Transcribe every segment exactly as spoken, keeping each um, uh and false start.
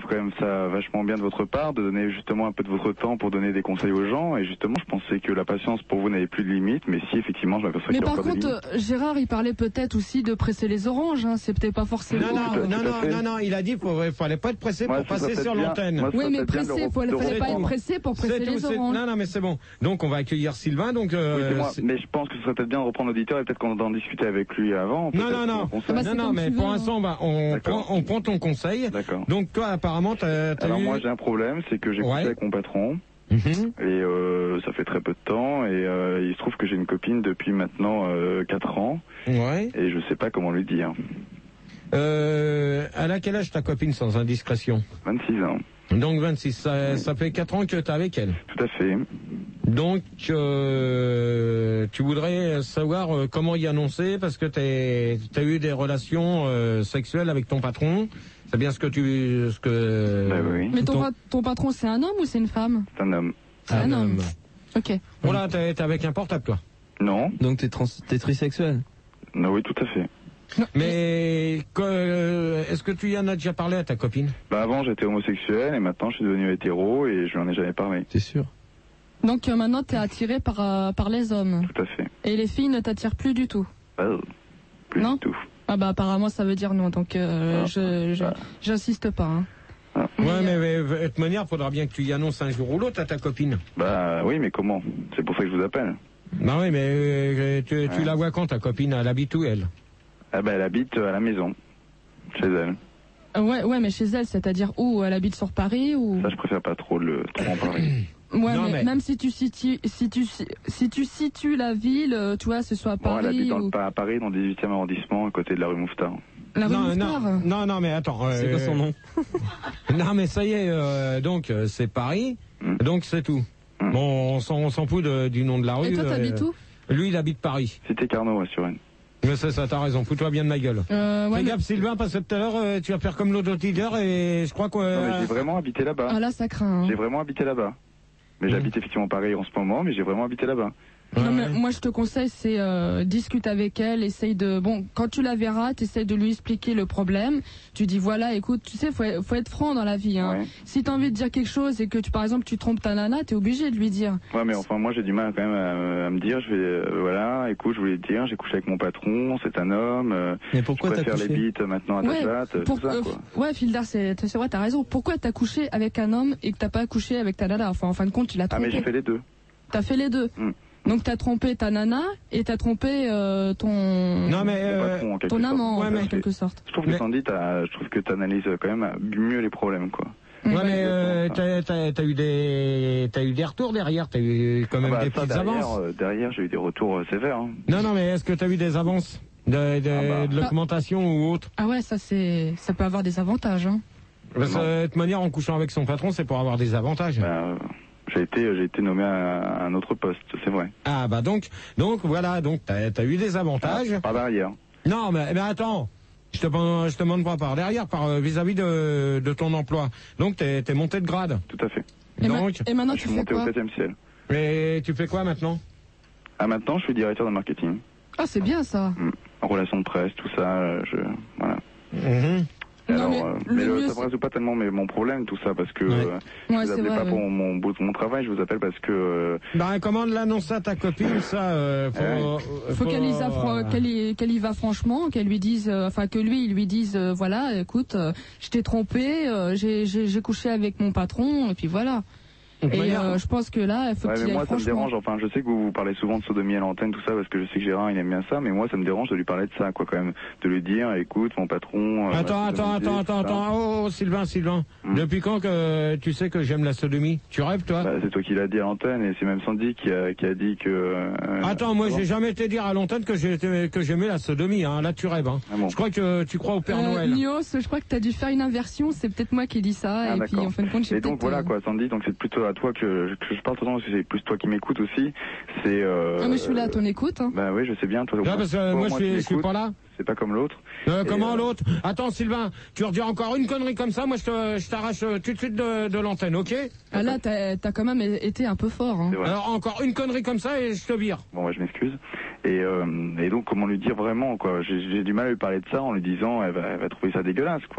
quand même ça vachement bien de votre part, de donner justement un peu de votre temps pour donner des conseils aux gens. Et justement, je pensais que la patience pour vous n'avait plus de limite, mais si effectivement, je m'aperçois qu'il y a encore des limites. Mais par contre, Gérard, il parlait peut-être aussi de presser les oranges. Hein. C'est peut-être pas forcément. Non, non, non, non, non, non, il a dit qu'il ne fallait pas être pressé Moi, pour passer sur l'antenne. Oui, mais pressé, il ne fallait pas être pressé pour presser les oranges. Non, non, mais c'est bon. Donc, on va accueillir Sylvain. Donc, euh, oui, moi, mais je pense que ce serait peut-être bien de reprendre l'auditeur et peut-être qu'on en discuter avec lui avant. Non, non, non, ah bah, non, non, mais pour l'instant, bah, on, prend, on prend ton conseil. D'accord. Donc, toi, apparemment, tu as, as Alors, eu... moi, j'ai un problème, c'est que j'ai couché ouais. avec mon patron. Mm-hmm. Et euh, ça fait très peu de temps. Et euh, il se trouve que j'ai une copine depuis maintenant euh, quatre ans. Ouais. Et je sais pas comment lui dire. Euh, elle a quel âge ta copine, sans indiscrétion? vingt-six ans. Donc vingt-six, ça, ça fait quatre ans que tu es avec elle. Tout à fait. Donc, euh, tu voudrais savoir euh, comment y annoncer parce que tu as eu des relations euh, sexuelles avec ton patron. C'est bien ce que tu... Ce que, bah oui. Mais ton, ton... ton patron, c'est un homme ou c'est une femme? C'est un homme. C'est un, un homme. homme. Ok. Bon là, t'es es avec un portable, toi? Non. Donc t'es trans... trisexuel? Non, oui, tout à fait. Mais euh, est-ce que tu y en as déjà parlé à ta copine? Bah avant j'étais homosexuel et maintenant je suis devenu hétéro et je lui en ai jamais parlé. T'es sûr? Donc euh, maintenant t'es attiré par, euh, par les hommes? Tout à fait. Et les filles ne t'attirent plus du tout? Bah, plus non du tout. Ah bah apparemment ça veut dire non, donc euh, ah, je, je, ah. j'insiste pas. Hein. Ah. Ouais mais, mais, mais de toute manière faudra bien que tu y annonces un jour ou l'autre à ta copine. Bah oui mais comment? C'est pour ça que je vous appelle. Bah oui mais euh, tu, tu ouais. la vois quand ta copine? Elle habite où elle? Ah bah elle habite à la maison, chez elle. Euh, ouais, ouais, mais chez elle, c'est-à-dire où? Elle habite sur Paris ou? Ça, je préfère pas trop le trop en parler. Ouais, non, mais, mais même si tu situes, si tu si tu situes la ville, tu vois, ce soit à Paris. Bon, elle habite ou... dans, à Paris, dans le dix-huitième arrondissement, à côté de la rue Mouffetard. La rue non, Mouffetard. non, non, non, mais attends. Euh, c'est quoi son nom? Non, mais ça y est, euh, donc c'est Paris, mm. donc c'est tout. Mm. Bon, on s'en fout de, du nom de la rue. Et toi, t'habites euh, où? Lui, il habite Paris. Cité Carnot, sur Rennes. Mais c'est ça, t'as raison, fous-toi bien de ma gueule. Euh, ouais, Fais mais... gaffe, Sylvain, parce que tout à l'heure, euh, tu vas faire comme l'autre leader et je crois que... Euh... Non, mais j'ai vraiment habité là-bas. Ah là, ça craint. Hein. J'ai vraiment habité là-bas. Mais mmh. j'habite effectivement Paris en ce moment, mais j'ai vraiment habité là-bas. Non, ouais, mais ouais. moi, je te conseille, c'est euh, discute avec elle, essaye de... Bon, quand tu la verras, tu essayes de lui expliquer le problème. Tu dis, voilà, écoute, tu sais, faut, faut être franc dans la vie. Hein. Ouais. Si tu as envie de dire quelque chose et que, tu, par exemple, tu trompes ta nana, tu es obligé de lui dire. Ouais, mais enfin, moi, j'ai du mal quand même à, à me dire, je vais... Euh, voilà, écoute, je voulais te dire, j'ai couché avec mon patron, c'est un homme. Euh, mais pourquoi t'as couché? Je préfère les bites maintenant à ta ouais, date, pour, tout ça, euh, quoi. Ouais, Fildar, c'est vrai, t'as raison. Pourquoi t'as couché avec un homme et que t'as pas couché avec ta nana? Enfin, en fin de compte, tu l'as trompé. Ah, mais j'ai fait les deux. T'as fait les deux. Mm. Donc t'as trompé ta nana et t'as trompé euh, ton non mais euh, patron, en quelque ton amant sorte. ouais, en mais... quelque sorte. Je trouve que mais... Sandy, je trouve que t'analyses quand même mieux les problèmes quoi. Ouais, ouais mais euh, t'as, t'as, t'as eu des t'as eu des retours derrière, t'as eu quand même ah bah, des petites derrière, avances. Euh, derrière, j'ai eu des retours euh, sévères. Hein. Non non mais est-ce que t'as eu des avances de, de, ah bah. de l'augmentation ah. ou autre? Ah ouais, ça c'est ça peut avoir des avantages. Hein. Parce que de toute manière, en couchant avec son patron, c'est pour avoir des avantages. Bah, euh... J'ai été, j'ai été nommé à un autre poste, c'est vrai. Ah bah donc, donc voilà, donc t'as, t'as eu des avantages. Ah, par derrière. Non mais, mais attends, je te, je te demande pas par derrière, par vis-à-vis de, de ton emploi. Donc t'es, t'es monté de grade. Tout à fait. Et, donc, ma, et maintenant je tu suis fais monté quoi? au septième ciel. Et tu fais quoi maintenant? Ah maintenant je suis directeur de marketing. Ah c'est bien ça. Mmh. En relations de presse, tout ça, je voilà. Mmh. Alors, non, mais, euh, le mais le, mieux, ça ne résout pas tellement mais mon problème, tout ça, parce que ouais. euh, je ouais, vous appelle vrai, pas ouais. pour mon, mon, mon travail, je vous appelle parce que... Euh, bah comment l'annoncer à ta copine, ça euh, faut, ouais. euh, faut, faut qu'elle, y euh... qu'elle, y, qu'elle y va franchement, qu'elle lui dise, euh, enfin que lui, il lui dise, euh, voilà, écoute, euh, je t'ai trompé, euh, j'ai, j'ai, j'ai couché avec mon patron, et puis voilà. Et euh, je pense que là, il faut ouais, qu'il mais aille moi, ça me dérange. Enfin, je sais que vous, vous parlez souvent de sodomie à l'antenne, tout ça, parce que je sais que Gérard, il aime bien ça, mais moi, ça me dérange de lui parler de ça, quoi, quand même. De lui dire, écoute, mon patron... Euh, attends, attends, attends, attends, attends, oh, oh, Sylvain, Sylvain. Hum. Depuis quand que tu sais que j'aime la sodomie? Tu rêves, toi? Bah, c'est toi qui l'as dit à l'antenne, et c'est même Sandy qui a, qui a dit que... Euh, attends, moi, j'ai jamais été dire à l'antenne que j'aimais, que j'aimais la sodomie, hein. Là, tu rêves, hein. Ah bon. Je crois que tu crois au Père euh, Noël. Nios, je crois que t'as dû faire une inversion, c'est peut-être moi qui dis ça, ah, et puis, en fin de compte, j'ai Et donc, voilà, quoi, Sandy, donc c'est plutôt à toi que, que je parle tout le temps, parce que c'est plus toi qui m'écoutes aussi. C'est. Euh, ah mais je suis là à ton écoute. Hein. Bah oui, je sais bien. Toi, là, parce que euh, moi, moi je suis, je suis pas là. C'est pas comme l'autre. Euh, comment euh... l'autre? Attends, Sylvain, tu redis encore une connerie comme ça, moi je, te, je t'arrache tout de suite de, de l'antenne, ok? Ah là, t'as, t'as quand même été un peu fort. Hein. Alors encore une connerie comme ça et je te vire. Bon, ouais, je m'excuse. Et, euh, et donc, comment lui dire vraiment, quoi? J'ai, j'ai du mal à lui parler de ça en lui disant, elle va, elle va trouver ça dégueulasse, quoi.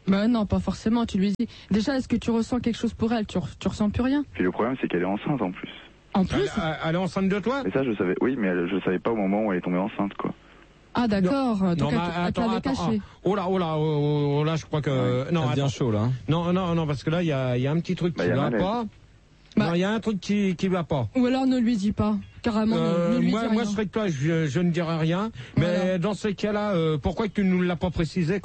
Bah non, pas forcément, tu lui dis. Déjà, est-ce que tu ressens quelque chose pour elle? Tu, re- tu ressens plus rien? Puis le problème, c'est qu'elle est enceinte en plus. En plus? Elle, elle est enceinte de toi? Mais ça, je savais. Oui, mais elle, je savais pas au moment où elle est tombée enceinte, quoi. Ah d'accord, donc Non, elle, mais elle attends, te l'avait attends, caché. ah. Oh là, oh là, oh, oh là, je crois que... Ouais, non, ça devient attends. chaud, là. Non, non, non, parce que là, il y a, y a un petit truc Bah, qui y a va malaise. pas. Bah. Non, il y a un truc qui, qui va pas. Ou alors ne lui dis pas, carrément, ne- Euh, ne lui moi, dis moi, rien. je serais que toi, je, je ne dirais rien. Mais Voilà. dans ces cas-là, euh, pourquoi tu ne nous l'as pas précisé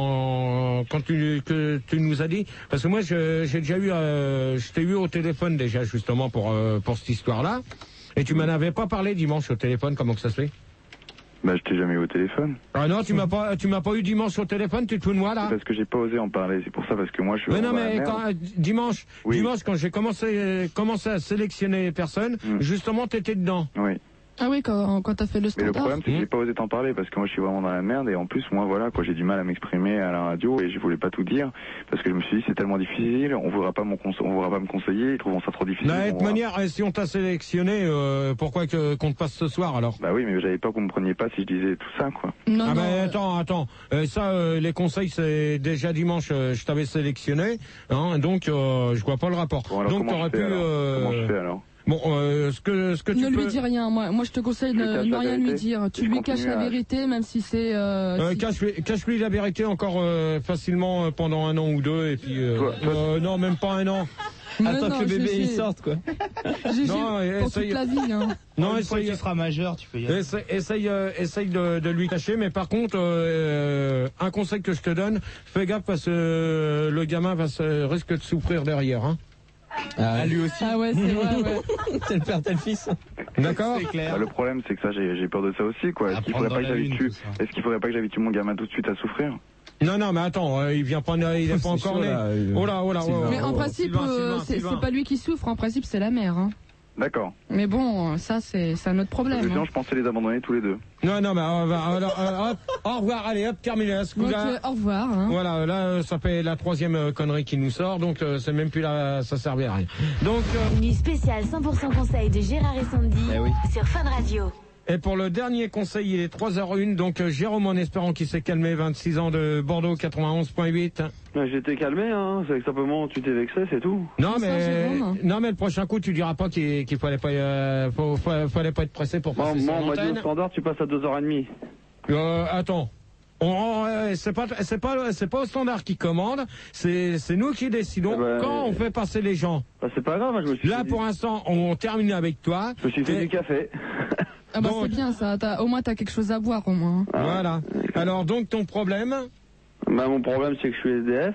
quand, quand tu, que tu nous as dit? Parce que moi, je- j'ai déjà eu, euh, je t'ai eu au téléphone déjà, justement, pour, euh, pour cette histoire-là. Et tu m'en avais pas parlé dimanche au téléphone, comment que ça se fait? Bah, je t'ai jamais eu au téléphone. Ah non, tu m'as pas, tu m'as pas eu dimanche au téléphone, tu te fous de moi, là? C'est parce que j'ai pas osé en parler. C'est pour ça, parce que moi, je suis Mais non, vraiment dans la mais merde. quand, dimanche, Oui. dimanche, quand j'ai commencé, commencé à sélectionner les personnes, Mm. justement, t'étais dedans. Oui. Ah oui, quand, quand t'as fait le Mais le standard. problème, c'est que Mmh. j'ai pas osé t'en parler parce que moi, je suis vraiment dans la merde et en plus, moi, voilà, quoi, j'ai du mal à m'exprimer à la radio et je voulais pas tout dire parce que je me suis dit c'est tellement difficile, on voudra pas mon conse- on voudra pas me conseiller, ils trouveront ça trop difficile. De on toute va- manière, eh, si on t'a sélectionné, euh, pourquoi que, qu'on te passe ce soir, alors? Bah oui, mais j'avais pas qu'on me preniez pas si je disais tout ça, quoi. Non, Ah non, ben euh, attends, attends, Euh, ça, euh, les conseils, c'est déjà dimanche, euh, je t'avais sélectionné, hein, donc euh, je vois pas le rapport. Bon, alors donc comment t'aurais je fais pu... alors euh, Comment je fais alors Bon, euh, ce que, ce que tu ne peux... lui dis rien. Moi, moi, je te conseille Je lui de cache ne la rien lui vérité. dire. Tu Je lui caches continue la à- vérité, même si c'est. Euh, Euh, si- cache-lui, cache-lui la vérité encore euh, facilement euh, pendant un an ou deux, et puis... euh, Toi- toi- euh, non, même pas un an. Mais Attends non, que le bébé Gégé, il sorte, quoi. Gégé, Non, et pour essaye- toute la vie. Hein. Non, Une fois essaye, qu'il sera majeur, tu peux y aller. essaye, essaye, euh, essaye de, de lui cacher, mais par contre, euh, un conseil que je te donne, fais gaffe parce que euh, le gamin va se, risque de souffrir derrière, hein. Ah, lui aussi. Ah ouais, c'est vrai. Ouais. Tel père, tel fils. D'accord? C'est clair. Bah, le problème, c'est que ça, j'ai j'ai peur de ça aussi, quoi. Est-ce qu'il faudrait Apprendre pas que dans la lune, j'habitue tout ça. Est-ce qu'il faudrait pas que j'habitue mon gamin tout de suite à souffrir? Non, non, mais attends, euh, il vient pas, il est pas C'est encore chaud, né. là, euh, Oh là, oh là, Sylvain. oh, Mais en oh, principe, Sylvain, euh, Sylvain, c'est Sylvain. c'est pas lui qui souffre. En principe, c'est la mère. Hein. D'accord. Mais bon, ça, c'est c'est un autre problème. Sinon, Hein. je pensais les abandonner tous les deux. Non, non, mais on va, alors, euh, hop, au revoir, allez, hop, terminé à ce Donc, coup-là. euh, au revoir. Hein. Voilà, là, euh, ça fait la troisième euh, connerie qui nous sort, donc euh, c'est même plus là, ça servait à rien. Donc, euh, Nuit spéciale cent pour cent conseil de Gérard et Sandy Eh oui. sur Fun Radio. et pour le dernier conseil, il est trois heures une, donc euh, Jérôme, en espérant qu'il s'est calmé, vingt-six ans de Bordeaux, quatre-vingt-onze virgule huit. J'étais calmé, hein. C'est que simplement tu t'es vexé, c'est tout. Non, C'est ça, mais, Jérôme. non, mais le prochain coup, tu diras pas qu'il qu'il fallait pas, euh, faut- faut- fallait pas être pressé pour Moi, passer moi sur on m'a dit au l'antenne. standard, tu passes à deux heures trente. Euh, attends. On, euh, c'est pas, c'est pas, c'est pas au standard qui commande, c'est, c'est nous qui décidons Eh ben, quand on fait passer les gens. Bah, c'est pas grave, hein, je me suis Là, fait, pour l'instant, on termine avec toi. je me suis fait T'es- du café. Ah bah Donc- c'est bien ça. T'as- au moins, t'as quelque chose à boire au moins. Ah. Voilà. Alors, donc, ton problème? Bah, mon problème, c'est que je suis S D F.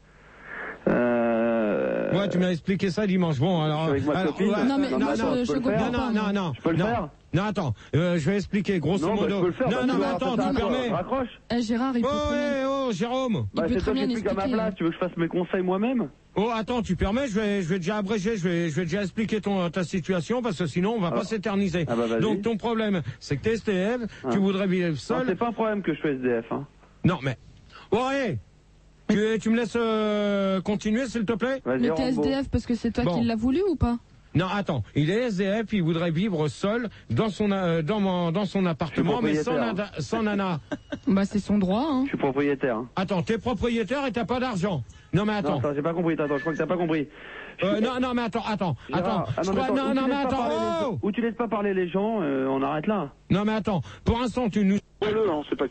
Euh... Ouais, tu m'as expliqué ça dimanche. Bon, alors. avec ma alors, copine. ouais, Non, mais non, moi, attends, je, je je peux le comprends faire. non, pas. non, moi. non. Je peux le non. faire Non, attends. Euh, je vais expliquer, grosso Non, bah, modo. je peux le faire. non, bah, non, tu mais vois, attends, ça, tu ça, permets. Raccroche. Eh Gérard, il peut Oh, très bien- eh, oh, Jérôme. Il Bah, peut c'est très toi qui bien expliques à ma expliquer, place. hein. Tu veux que je fasse mes conseils moi-même? Oh, attends, tu permets, je vais, je vais déjà abréger, je vais, je vais déjà expliquer ton, ta situation, parce que sinon, on va Ah. pas s'éterniser. Ah bah, vas-y. Donc, ton problème, c'est que t'es S D F, Ah. tu voudrais vivre Non, seul. c'est pas un problème que je sois S D F, hein. Non, mais. Ouais, tu, tu me laisses euh, continuer, s'il te plaît? Vas-y, Mais t'es Rambo. S D F parce que c'est toi Bon. qui l'as voulu ou pas? Non, attends, il est S D F, il voudrait vivre seul dans son, euh, dans mon, dans son appartement, mais sans, propriétaire. nada- sans nana. Bah c'est son droit. Hein. Je suis propriétaire. Hein. Attends, t'es propriétaire et t'as pas d'argent. Non, mais attends. Non, ça, j'ai pas compris. Attends, je crois que t'as pas compris. Euh, non, non, mais attends, attends, Gérard, attends. ah Je non, mais crois- attends, non, ou non, tu mais laisses pas attends. parler les- Oh Ou tu laisses pas parler les gens, euh, on arrête là. non, mais attends. Pour l'instant, tu nous. Ouais, non, c'est pas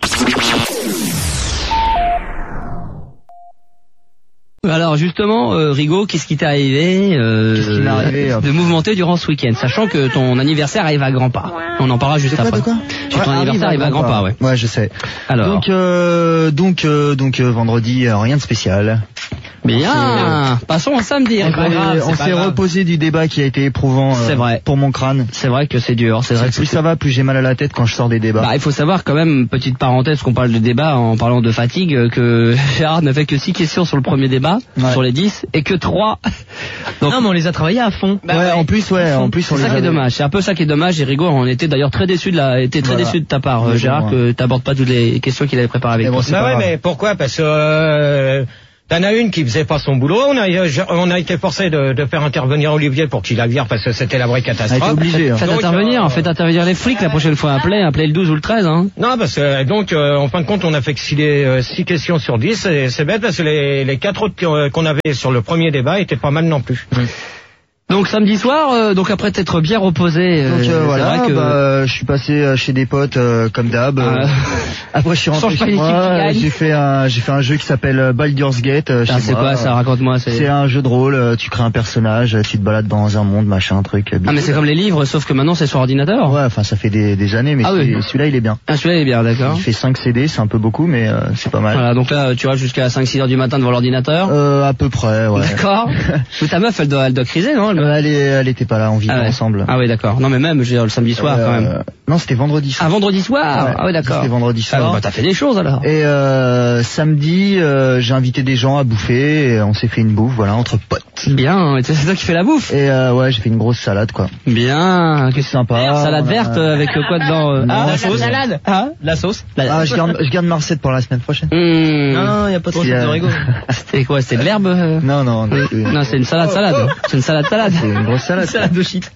Alors justement, euh, Rigaud, qu'est-ce qui t'est arrivé, euh, Qu'est-ce qui m'est arrivé, euh de mouvementé durant ce week-end, sachant que ton anniversaire arrive à grands pas. On en parlera juste De quoi, après. de quoi Que Ouais, ton anniversaire arrive à grands pas, ouais. Ouais, je sais. Alors, Donc, euh, donc, euh, donc, euh, vendredi, euh, rien de spécial. bien, passons au samedi. On c'est pas s'est- grave, on c'est pas s'est grave. reposé du débat qui a été éprouvant euh, C'est vrai. pour mon crâne. C'est vrai que c'est dur, c'est vrai que Plus c'est- ça va, plus j'ai mal à la tête quand je sors des débats. Bah, il faut savoir quand même, petite parenthèse, qu'on parle de débat en parlant de fatigue, euh, que Gérard n'a fait que six questions sur le premier débat, Ouais. sur les dix, et que trois. Donc, Non, mais on les a travaillés à fond. ouais, en plus, ouais, en plus, on c'est ça les qui est avait- dommage. C'est un peu ça qui est dommage. Et Rigaud, on était d'ailleurs très déçus de la, était très Voilà. déçus de ta part, euh, Mais bon, Gérard, ouais. que t'abordes pas toutes les questions qu'il avait préparées avec Mais bon, toi. c'est Bah pas ouais, grave. mais pourquoi? Parce que euh, T'en as une qui faisait pas son boulot. On a, on a été forcé de, de faire intervenir Olivier pour qu'il la vire parce que c'était la vraie catastrophe. Ah, obligé. Hein. Faites donc, intervenir, euh, faites intervenir les flics la prochaine fois. Appelez, appelez le douze ou le treize. Hein. Non, parce que donc euh, en fin de compte, on a fait que six, euh, six questions sur dix. Et c'est bête parce que les, les quatre autres qu'on qu'on avait sur le premier débat étaient pas mal non plus. Mmh. Donc samedi soir, euh, donc après t'être bien reposé, euh, Donc euh, voilà, vrai que... bah, je suis passé chez des potes euh, comme d'hab. Euh, après je suis rentré chez moi, j'ai fait un j'ai fait un jeu qui s'appelle Baldur's Gate. Euh, ah, c'est quoi ça? Raconte-moi. C'est... c'est un jeu de rôle. Tu crées un personnage, tu te balades dans un monde, machin, truc. Ah mais c'est comme les livres, sauf que maintenant c'est sur ordinateur. Ouais, enfin ça fait des, des années, mais ah, oui. celui-là il est bien. Ah celui-là il est bien, d'accord. Il fait cinq C D, c'est un peu beaucoup, mais euh, c'est pas mal. Voilà, donc là tu vas jusqu'à cinq six heures du matin devant l'ordinateur. Euh, à peu près, ouais. D'accord. Mais ta meuf elle doit elle doit criser, non? Elle, elle, est, elle était pas là, on vivait ah ouais. ensemble. Ah oui, d'accord. Non mais même, je veux dire, le samedi soir euh, quand même. Non, c'était vendredi soir. Ah, vendredi soir. Ouais, ah oui, d'accord. C'était vendredi soir. Ah, bah, t'as fait des choses alors. Et euh, samedi, euh, j'ai invité des gens à bouffer et on s'est fait une bouffe, voilà, entre potes. Bien, c'est toi qui fais la bouffe. Et euh, ouais, j'ai fait une grosse salade, quoi. Bien, c'est sympa. Salade verte euh, avec quoi dedans euh, Ah, la sauce. Salade. Ah, la sauce. La... Ah, je garde, je garde ma recette pour la semaine prochaine. Mmh. Non, y a pas trop de euh... rigo. C'était quoi? C'était de l'herbe euh... Non, non, non. Oui. Non, c'est une salade, salade. Oh, oh. C'est une salade, salade. C'est une grosse salade. Une salade de shit.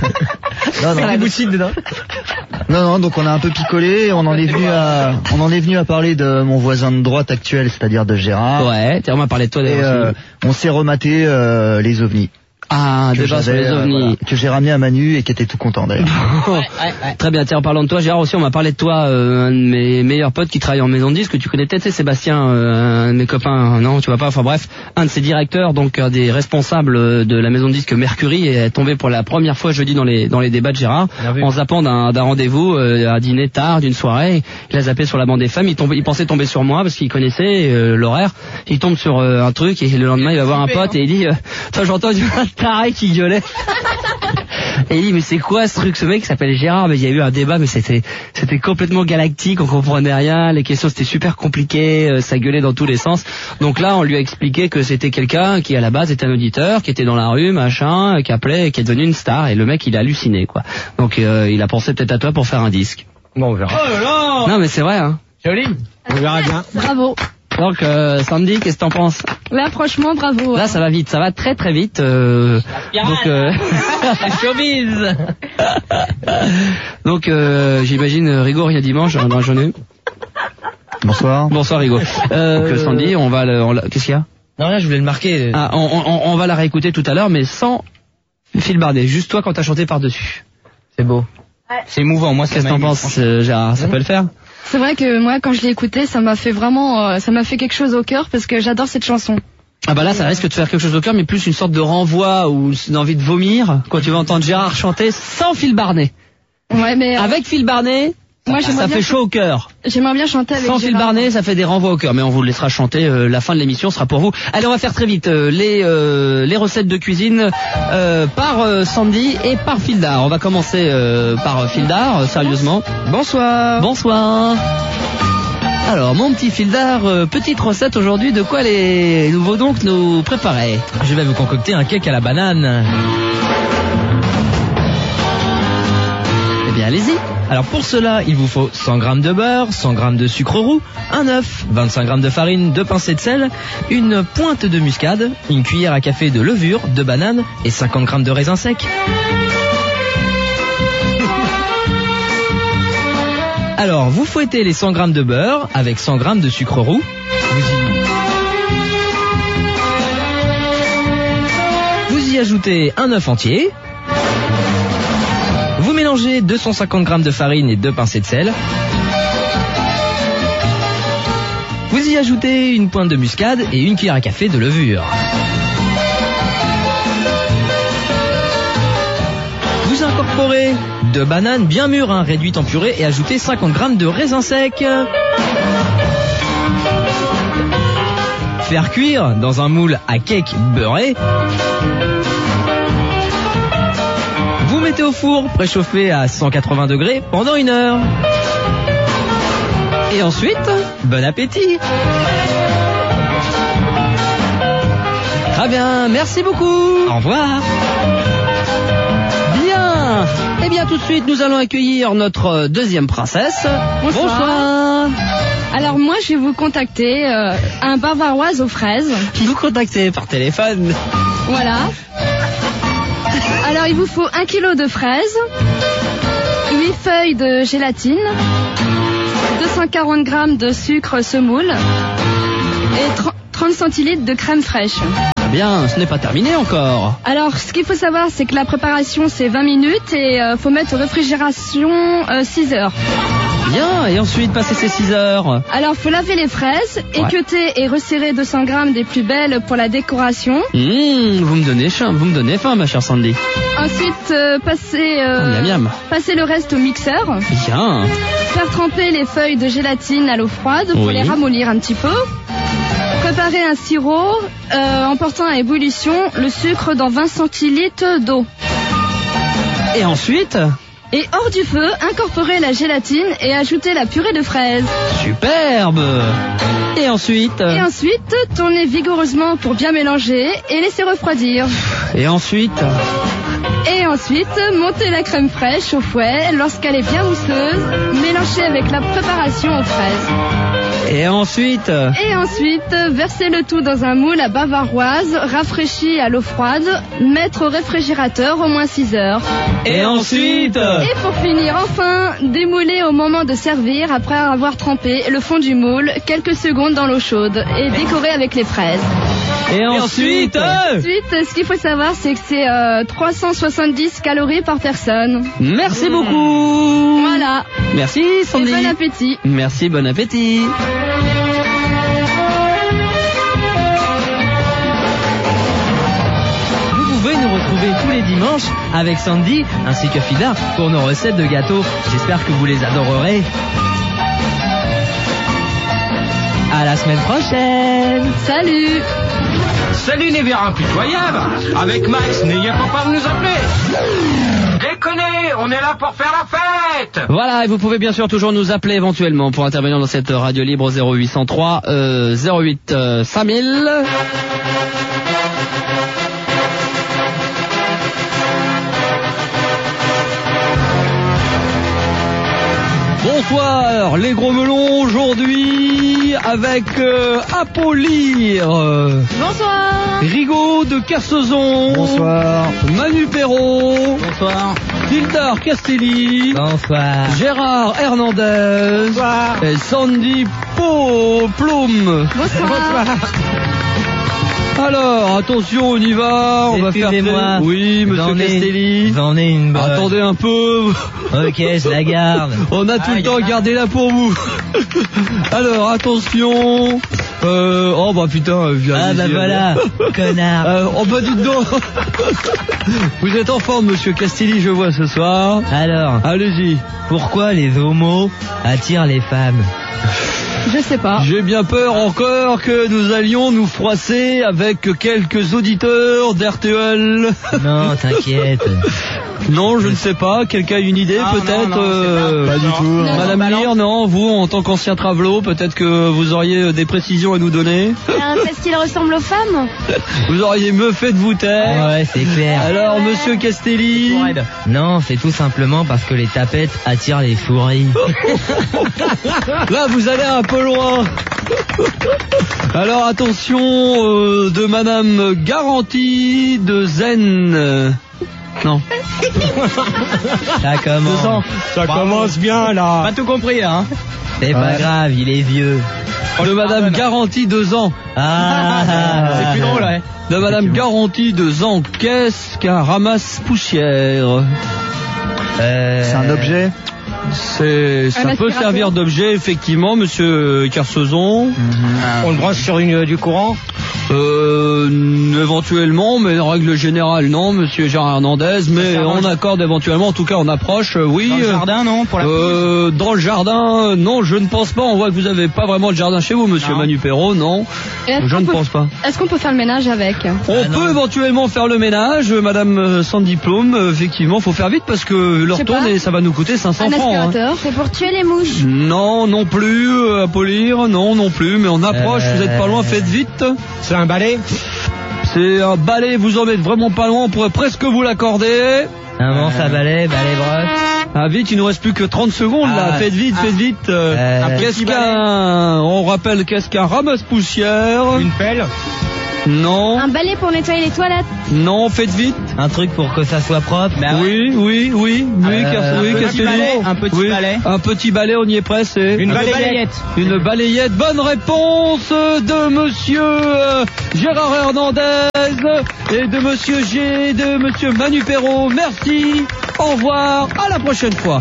non, non. Des bouchines dedans. Non, non, donc on a un peu picolé, on en est venu à, on en est venu à parler de mon voisin de droite actuel, c'est-à-dire de Gérard. Ouais, t'as vraiment parlé de toi d'ailleurs. Et euh, on s'est rematé euh, les ovnis. Ah, débat sur les ovnis. Euh, voilà, que j'ai ramené à Manu et qui était tout content d'ailleurs. ouais, ouais, ouais. Très bien, tiens, en parlant de toi, Gérard aussi, on m'a parlé de toi, euh, un de mes meilleurs potes qui travaille en maison de disque, que tu connais peut-être, c'est Sébastien, euh, un de mes copains, non, tu vois pas, enfin bref, un de ses directeurs, donc un des responsables de la maison de disque Mercury, est tombé pour la première fois jeudi dans les dans les débats de Gérard, en zappant d'un, d'un rendez-vous euh, à dîner tard, d'une soirée. Il a zappé sur la bande des femmes, il, tombe, il pensait tomber sur moi parce qu'il connaissait euh, l'horaire. Il tombe sur euh, un truc et le lendemain il va voir un pote et il dit, euh, toi j'entends du taré qui gueulait. Et il dit mais c'est quoi ce truc, ce mec s'appelle Gérard, mais il y a eu un débat mais c'était c'était complètement galactique, on comprenait rien, les questions c'était super compliqué, euh, ça gueulait dans tous les sens. Donc là on lui a expliqué que c'était quelqu'un qui à la base était un auditeur, qui était dans la rue, machin, qui appelait et qui est devenu une star, et le mec il a halluciné quoi. Donc euh, il a pensé peut-être à toi pour faire un disque. Bon on verra. Oh là là. Non mais c'est vrai hein. Joli. On verra bien. Bravo. Donc euh, Sandy, qu'est-ce que t'en penses? Là franchement bravo. Là ça va vite, ça va très très vite. Euh, donc euh... showbiz. donc euh, j'imagine Rigo rien dimanche dans la journée. Bonsoir. Bonsoir Rigo. Euh, donc Sandy, on va le, on la... qu'est-ce qu'il y a? Non rien, je voulais le marquer. Ah, on, on, on va la réécouter tout à l'heure, mais sans Phil Barnet, juste toi quand t'as chanté par dessus. C'est beau. Ouais. C'est émouvant. Moi, qu'est-ce que t'en penses, euh, Gérard? Ça mmh. peut le faire? C'est vrai que moi, quand je l'ai écouté, ça m'a fait vraiment, euh, ça m'a fait quelque chose au cœur parce que j'adore cette chanson. Ah bah là, ça risque de faire quelque chose au cœur, mais plus une sorte de renvoi ou une envie de vomir quand tu vas entendre Gérard chanter sans Phil Barnet. Ouais, mais euh... avec Phil Barnet. Moi, ça fait chaud au cœur. J'aimerais bien chanter avec Sans Phil Barnet, ça fait des renvois au cœur, mais on vous le laissera chanter. Euh, la fin de l'émission sera pour vous. Allez, on va faire très vite euh, les euh, les recettes de cuisine euh, par euh, Sandy et par Fildar. On va commencer euh, par Fildar, euh, sérieusement. Bonsoir. Bonsoir. Alors, mon petit Fildar, euh, petite recette aujourd'hui. De quoi les nouveaux donc nous préparer? Je vais vous concocter un cake à la banane. Eh bien, allez-y. Alors pour cela, il vous faut cent grammes de beurre, cent grammes de sucre roux, un œuf, vingt-cinq grammes de farine, deux pincées de sel, une pointe de muscade, une cuillère à café de levure, de banane et cinquante grammes de raisins secs. Alors, vous fouettez les cent grammes de beurre avec cent grammes de sucre roux. Vous y... vous y ajoutez un œuf entier. Vous mélangez deux cent cinquante grammes de farine et deux pincées de sel. Vous y ajoutez une pointe de muscade et une cuillère à café de levure. Vous incorporez deux bananes bien mûres, hein, réduites en purée, et ajoutez cinquante grammes de raisins secs. Faire cuire dans un moule à cake beurré. Vous mettez au four, préchauffé à cent quatre-vingts degrés pendant une heure. Et ensuite, bon appétit. Très bien, merci beaucoup. Au revoir. Bien. Eh bien, tout de suite, nous allons accueillir notre deuxième princesse. Bonsoir. Bonsoir. Alors moi, je vais vous contacter euh, un bavaroise aux fraises. Vous contactez par téléphone. Voilà. Alors il vous faut un kilo de fraises, huit feuilles de gélatine, deux cent quarante grammes de sucre semoule et trente centilitres de crème fraîche. Bien, ce n'est pas terminé encore. Alors, ce qu'il faut savoir, c'est que la préparation, c'est vingt minutes et euh, faut mettre au réfrigération euh, six heures. Bien, et ensuite, passer ces six heures. Alors, faut laver les fraises, ouais. équeuter et resserrer deux cents grammes des plus belles pour la décoration. Mmh, vous me donnez faim, vous me donnez faim, ma chère Sandy. Ensuite, euh, passer, euh, miam, miam. passer le reste au mixeur. Bien. Faire tremper les feuilles de gélatine à l'eau froide pour oui. les ramollir un petit peu. Préparer un sirop euh, en portant à ébullition le sucre dans vingt centilitres d'eau. Et ensuite ? Et hors du feu, incorporer la gélatine et ajouter la purée de fraises. Superbe! Et ensuite? Et ensuite, tourner vigoureusement pour bien mélanger et laisser refroidir. Et ensuite? Et ensuite, monter la crème fraîche au fouet lorsqu'elle est bien mousseuse, mélanger avec la préparation aux fraises. Et ensuite? Et ensuite, verser le tout dans un moule à bavaroise, rafraîchi à l'eau froide, mettre au réfrigérateur au moins six heures. Et ensuite? Et pour finir, enfin, démouler au moment de servir après avoir trempé le fond du moule quelques secondes dans l'eau chaude et décorer avec les fraises. Et ensuite? Ensuite, ce qu'il faut savoir, c'est que c'est euh, trois cent soixante-dix calories par personne. Merci beaucoup. Voilà. Merci Sandy. Et bon appétit. Merci, bon appétit. Vous pouvez nous retrouver tous les dimanches avec Sandy ainsi que Fida pour nos recettes de gâteaux. J'espère que vous les adorerez. À la semaine prochaine. Salut. Salut les verres impitoyables. Avec Max, n'ayez pas peur de nous appeler. Déconnez, on est là pour faire la fête. Voilà, et vous pouvez bien sûr toujours nous appeler éventuellement pour intervenir dans cette radio libre au zéro huit cent trois euh, zéro huit euh, cinq mille. Bonsoir, les gros melons aujourd'hui avec euh, Apollir. Bonsoir. Rigaud de Kersozon. Bonsoir. Manu Perrault. Bonsoir. Hildar Castelli. Bonsoir. Gérard Hernandez. Bonsoir. Et Sandy Po Plum. Bonsoir. Bonsoir. Alors, attention, on y va, on va faire... Excusez-moi. Oui, monsieur Castelli. J'en ai une bonne. Attendez un peu. Ok, je la garde. On a tout ah, le temps, gardez-la pour vous. Alors, attention. Euh, oh bah putain, viens. Ah bah voilà, connard. Euh, oh bah dites donc. Vous êtes en forme, monsieur Castelli, je vois ce soir. Alors, allez-y. Pourquoi les homos attirent les femmes? Je sais pas. J'ai bien peur encore que nous allions nous froisser avec quelques auditeurs d'R T L. Non, t'inquiète. Non, je ne sais pas. Quelqu'un a une idée, ah, peut-être non, non, euh, pas, pas du tout. Non. Madame Lear, non, vous, en tant qu'ancien travelot, peut-être que vous auriez des précisions à nous donner. Euh, Parce qu'il ressemble aux femmes. Vous auriez mieux fait de vous taire. Ouais, c'est clair. Alors, ouais. Monsieur Castelli. Non, c'est tout simplement parce que les tapettes attirent les souris. Là, vous allez un peu loin. Alors, attention euh, de Madame Garantie de Zen. Non. Ça commence. Ça Bravo. commence bien là. Pas tout compris hein. C'est ouais. pas grave, il est vieux. De Madame Garantie deux ans. Ah, c'est plus drôle, ouais. De Madame Garantie deux ans. Qu'est-ce qu'un ramasse-poussière? euh... C'est un objet. C'est, ça peut servir d'objet, effectivement, monsieur Kersozon. Mm-hmm. On le branche sur une, du courant? Euh, éventuellement, mais en règle générale, non, monsieur Gérard Hernandez, mais on accorde éventuellement, en tout cas, on approche, euh, oui. Dans le jardin, non, pour la euh, Dans le jardin, non, je ne pense pas, on voit que vous avez pas vraiment le jardin chez vous, monsieur non. Manu Perrault, non. Je ne peut, pense pas. Est-ce qu'on peut faire le ménage avec? On ah, peut non. éventuellement faire le ménage, madame Sandy Plum, effectivement, faut faire vite parce que leur tourne et ça va nous coûter cinq cents un francs. Hein. C'est pour tuer les mouches. Non, non plus, euh, à polir, non, non plus, mais on approche, euh... vous êtes pas loin, faites vite. C'est un balai? C'est un balai, vous en êtes vraiment pas loin, on pourrait presque vous l'accorder. Un manche à balai, balai brosse. Ah vite, il nous reste plus que trente secondes là. Ah, Faites vite, ah, faites vite. Euh, euh, qu'est-ce qu'un... On rappelle qu'est-ce qu'un ramasse-poussière? Une pelle? Non. Un balai pour nettoyer les toilettes. Non, faites vite. Un truc pour que ça soit propre. Bah oui, oui, oui, oui, Euh, qu'est-ce oui, un qu'est-ce petit que balai, dit un petit Oui, balai. Un petit balai, on y est presque. Une Un balayette. Une balayette. Bonne réponse de monsieur euh, Gérard Hernandez et de monsieur G, de monsieur Manu Perrault. Merci. Au revoir. À la prochaine fois.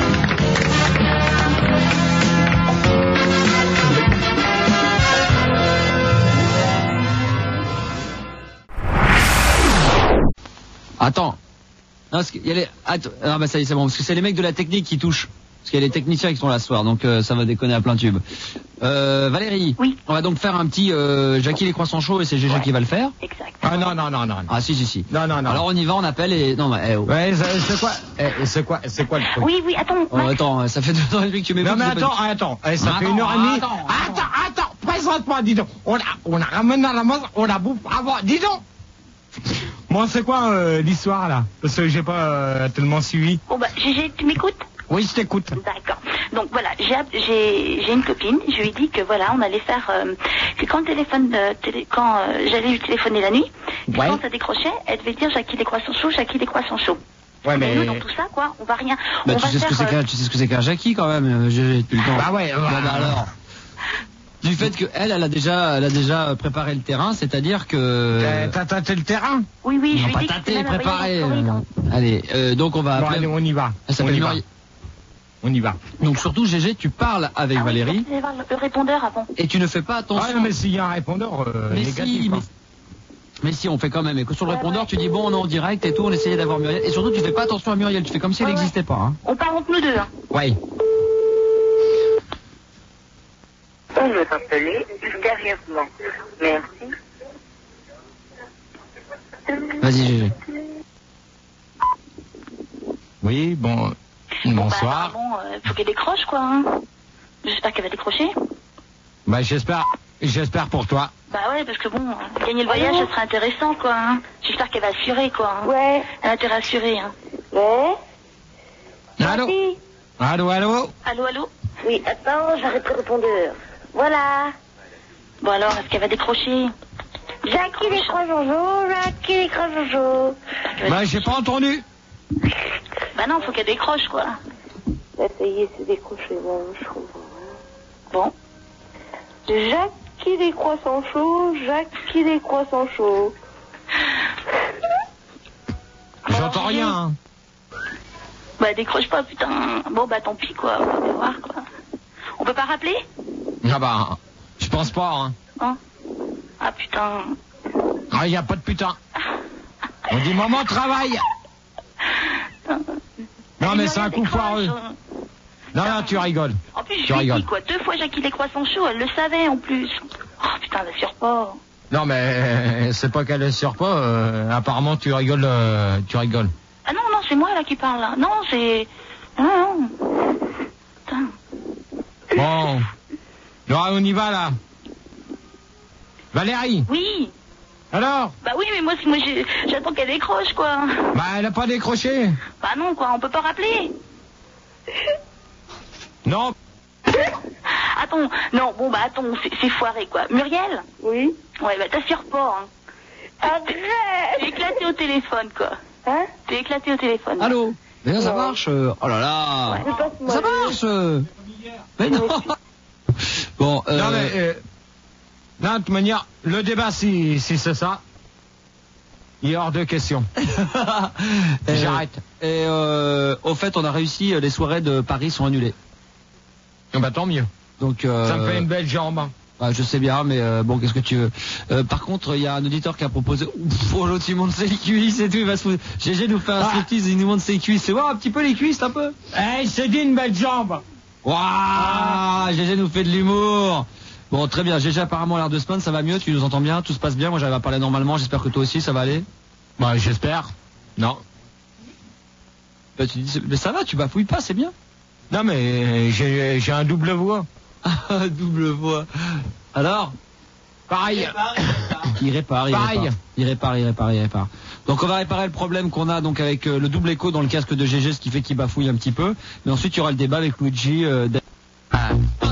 Attends. Non, parce qu'il y a les... Attends. Ah bah ça y est, c'est bon. Parce que c'est les mecs de la technique qui touchent. Parce qu'il y a les techniciens qui sont là ce soir, donc euh, ça va déconner à plein tube. Euh, Valérie, oui. On va donc faire un petit euh, Jackie les croissants chauds et c'est Gégé ouais. qui va le faire. Exact. Ah non, non, non, non. Ah si, si, si. Non, non, non. Alors on y va, on appelle et... Non, mais... Eh, oh. Ouais, c'est quoi eh, C'est quoi C'est quoi le truc? Oui, oui, attends. Oh, attends, ça fait deux ans et demi que tu m'écoutes. Non, mais attends, pas... attends. Eh, ça attends, fait une heure et demie. Attends, attends, attends, attends. Présente-moi, dis donc. On a, on a ramené à la maison, on a bouffé avant. Dis donc. Bon, c'est quoi euh, l'histoire, là? Parce que j'ai pas euh, tellement suivi. Bon, bah, Gégé, tu m'écoutes? Oui, je t'écoute. D'accord. Donc voilà, j'ai j'ai j'ai une copine, je lui ai dit que voilà, on allait faire euh, que quand le téléphone euh, télé, quand euh, j'allais lui téléphoner la nuit, ouais. quand ça décrochait, elle devait dire Jackie des croissants chauds, Jackie des croissants chauds. Ouais, mais, mais nous dans tout ça quoi, on va rien. Bah on tu va sais faire, ce que c'est qu'un euh... tu sais ce que c'est qu'un Jackie quand même, Gégé depuis le temps. Bah ouais. Bah, bah alors. Du fait que elle, elle a déjà, elle a déjà préparé le terrain, c'est-à-dire que. T'as tâté le terrain? Oui, oui, je lui ai dit que c'était préparé. Euh... Allez, euh, donc on va bon, appeler. Allez, on y va. Elle s'appelle Muriel. On y va. Donc surtout, Gégé, tu parles avec ah, Valérie. Oui, voir le répondeur avant. Et tu ne fais pas attention. Ah, mais s'il y a un répondeur euh, mais négatif. Si, hein. mais... mais si, on fait quand même. Et que sur le ouais, répondeur, ouais. tu dis bon, on est en direct et tout, on essayait d'avoir Muriel. Et surtout, tu fais pas attention à Muriel. Tu fais comme si ouais, elle n'existait ouais. pas. Hein. On parle entre nous deux. Hein. Ouais. On me rappeler ultérieurement. Merci. Vas-y, Gégé. Oui, bon. Bon, bonsoir. Bah, bon, euh, faut qu'elle décroche, quoi. Hein. J'espère qu'elle va décrocher. Bah, j'espère. J'espère pour toi. Bah ouais, parce que bon, gagner le voyage, ça serait intéressant, quoi. Hein. J'espère qu'elle va assurer, quoi. Hein. Ouais. Elle a intérêt à assurer, hein. Ouais. Allô. Merci. Allô, allô. Allô, allô. Oui, attends, j'arrête le répondeur. Voilà. Bon alors, est-ce qu'elle va décrocher? Jackie les croissants chauds, Jackie les croissants chauds. Bah, j'ai pas entendu. Bah non, faut qu'elle décroche, quoi. Bah, ça y est, c'est décroché, bon, je comprends. Bon. Jackie les croissants chauds, Jackie les croissants chauds. J'entends rien, hein. Bah, décroche pas, putain. Bon, bah, tant pis, quoi. On va voir, quoi. On peut pas rappeler? Ah bah, je pense pas, hein. Hein? Ah, putain. Ah, y a pas de putain. On dit maman travaille. Non, mais c'est un coup foireux. Non, non, tu rigoles. En plus, tu je lui ai dit, rigoles. quoi. Deux fois Jackie les croissants chauds, elle le savait, en plus. Oh, putain, elle assure pas. Non, mais c'est pas qu'elle assure pas. Euh, apparemment, tu rigoles. Euh, tu rigoles. Ah non, non, c'est moi, là, qui parle, là. Non, c'est... Non, non. Putain. Bon. Non, on y va, là. Valérie. Oui. Alors? Bah oui, mais moi, moi j'attends qu'elle décroche, quoi. Bah, elle a pas décroché. Bah non, quoi, on peut pas rappeler. Non. Attends, non, bon, bah attends, c'est foiré, quoi. Muriel? Oui. Ouais, bah t'assures pas, hein. Arrête. T'es éclaté au téléphone, quoi. Hein? T'es éclaté au téléphone. Allô? Mais là, ça marche. Euh... Oh là là. Ouais. Ça marche. Euh... Mais non. Bon, euh... Non, mais... Euh... Non, de toute manière, le débat, si, si c'est ça, il est hors de question. J'arrête. Et euh, au fait, on a réussi, les soirées de Paris sont annulées. Bah tant mieux. Donc, euh, ça me fait une belle jambe. Ah, je sais bien, mais euh, bon, qu'est-ce que tu veux. Euh, par contre, il y a un auditeur qui a proposé... Oh, l'autre, il monte ses cuisses et tout, il va se... Gégé nous fait un striptease, il nous monte ses cuisses. C'est voir un petit peu les cuisses, un peu. Eh, c'est dit une belle jambe. Waouh, ah. Gégé nous fait de l'humour. Bon, très bien. Gégé apparemment l'air de semaine, ça va mieux, tu nous entends bien, tout se passe bien. Moi, j'arrive à parler normalement, j'espère que toi aussi, ça va aller. Bah, j'espère. Non. Bah, tu dis, mais ça va, tu bafouilles pas, c'est bien. Non, mais j'ai j'ai un double voix. Double voix. Alors? Pareil. Il répare, il Pareil. répare. Il répare, il répare, il répare. Donc on va réparer le problème qu'on a donc avec euh, le double écho dans le casque de G G, ce qui fait qu'il bafouille un petit peu. Mais ensuite il y aura le débat avec Luigi. Euh,